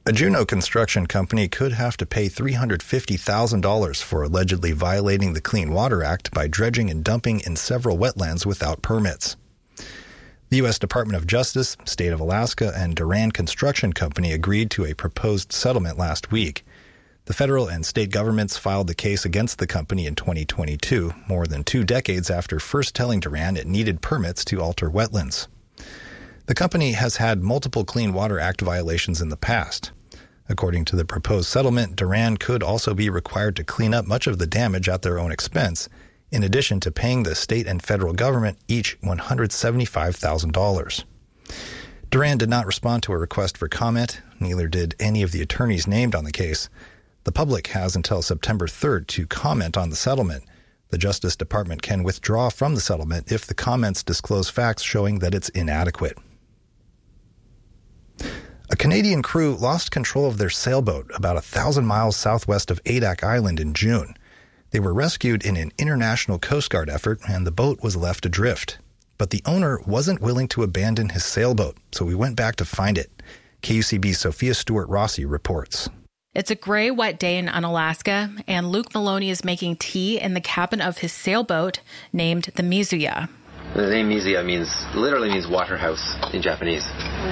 A Juneau construction company could have to pay $350,000 for allegedly violating the Clean Water Act by dredging and dumping in several wetlands without permits. The U.S. Department of Justice, State of Alaska, and Durand Construction Company agreed to a proposed settlement last week. The federal and state governments filed the case against the company in 2022, more than 2 decades after first telling Durand it needed permits to alter wetlands. The company has had multiple Clean Water Act violations in the past. According to the proposed settlement, Durand could also be required to clean up much of the damage at their own expense, in addition to paying the state and federal government each $175,000. Durand did not respond to a request for comment, neither did any of the attorneys named on the case. The public has until September 3rd to comment on the settlement. The Justice Department can withdraw from the settlement if the comments disclose facts showing that it's inadequate. A Canadian crew lost control of their sailboat about 1,000 miles southwest of Adak Island in June. They were rescued in an international Coast Guard effort, and the boat was left adrift. But the owner wasn't willing to abandon his sailboat, so we went back to find it. KUCB's Sophia Stewart-Rossi reports. It's a gray, wet day in Unalaska, and Luke Maloney is making tea in the cabin of his sailboat named the Mizuya. The name Mizuya literally means water house in Japanese.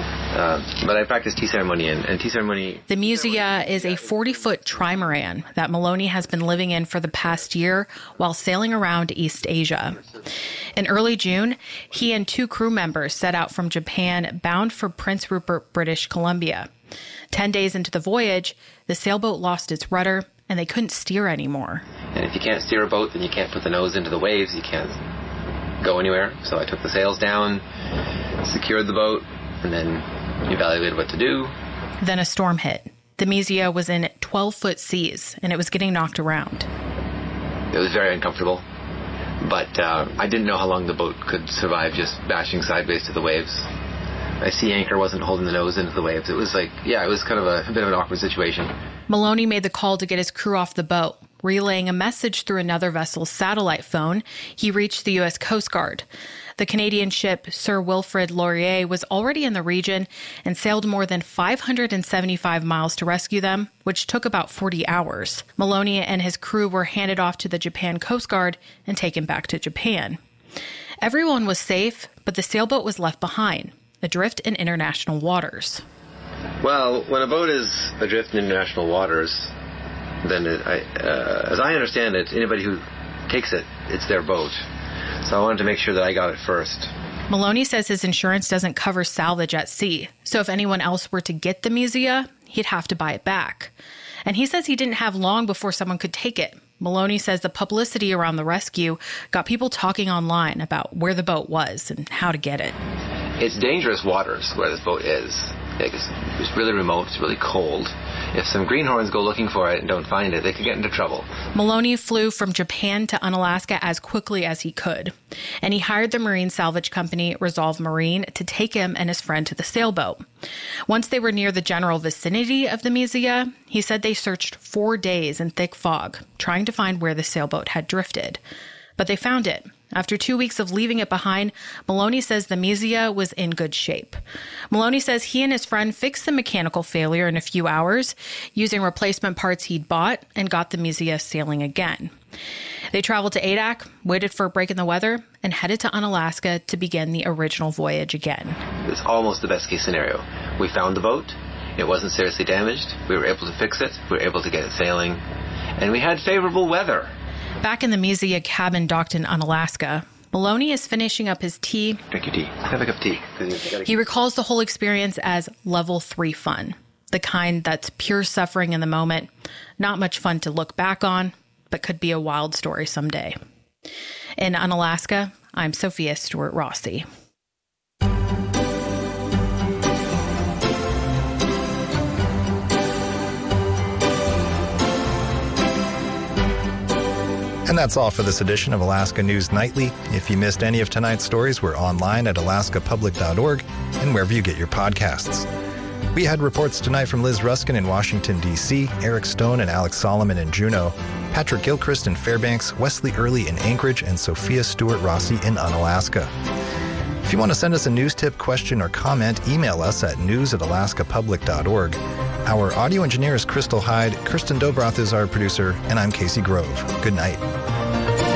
But I practice tea ceremony, and tea ceremony... The Mizuya is a 40-foot trimaran that Maloney has been living in for the past year while sailing around East Asia. In early June, he and 2 crew members set out from Japan bound for Prince Rupert, British Columbia. 10 days into the voyage, the sailboat lost its rudder, and they couldn't steer anymore. And if you can't steer a boat, then you can't put the nose into the waves. You can't go anywhere. So I took the sails down, secured the boat, and then evaluated what to do. Then a storm hit. The Mizuya was in 12-foot seas, and it was getting knocked around. It was very uncomfortable, but I didn't know how long the boat could survive just bashing sideways to the waves. My sea anchor wasn't holding the nose into the waves. It was it was kind of a bit of an awkward situation. Maloney made the call to get his crew off the boat. Relaying a message through another vessel's satellite phone, he reached the U.S. Coast Guard. The Canadian ship Sir Wilfrid Laurier was already in the region and sailed more than 575 miles to rescue them, which took about 40 hours. Maloney and his crew were handed off to the Japan Coast Guard and taken back to Japan. Everyone was safe, but the sailboat was left behind, adrift in international waters. Well, when a boat is adrift in international waters, then as I understand it, anybody who takes it, it's their boat. So I wanted to make sure that I got it first. Maloney says his insurance doesn't cover salvage at sea, so if anyone else were to get the Mizuya, he'd have to buy it back. And he says he didn't have long before someone could take it. Maloney says the publicity around the rescue got people talking online about where the boat was and how to get it. It's dangerous waters where this boat is. It's really remote, it's really cold. If some greenhorns go looking for it and don't find it, they could get into trouble. Maloney flew from Japan to Unalaska as quickly as he could, and he hired the marine salvage company Resolve Marine to take him and his friend to the sailboat. Once they were near the general vicinity of the Mizuya, he said they searched 4 days in thick fog, trying to find where the sailboat had drifted. But they found it. After 2 weeks of leaving it behind, Maloney says the Mizuya was in good shape. Maloney says he and his friend fixed the mechanical failure in a few hours, using replacement parts he'd bought, and got the Mizuya sailing again. They traveled to Adak, waited for a break in the weather, and headed to Unalaska to begin the original voyage again. It's almost the best case scenario. We found the boat. It wasn't seriously damaged. We were able to fix it. We were able to get it sailing. And we had favorable weather. Back in the Mizuya cabin docked in Unalaska, Maloney is finishing up his tea. Drink your tea. Have a cup of tea. He recalls the whole experience as level 3 fun, the kind that's pure suffering in the moment, not much fun to look back on, but could be a wild story someday. In Unalaska, I'm Sophia Stewart-Rossi. And that's all for this edition of Alaska News Nightly. If you missed any of tonight's stories, we're online at alaskapublic.org and wherever you get your podcasts. We had reports tonight from Liz Ruskin in Washington, D.C., Eric Stone and Alex Solomon in Juneau, Patrick Gilchrist in Fairbanks, Wesley Early in Anchorage, and Sophia Stewart-Rossi in Unalaska. If you want to send us a news tip, question, or comment, email us at news@alaskapublic.org. Our audio engineer is Crystal Hyde, Kirsten Dobroth is our producer, and I'm Casey Grove. Good night.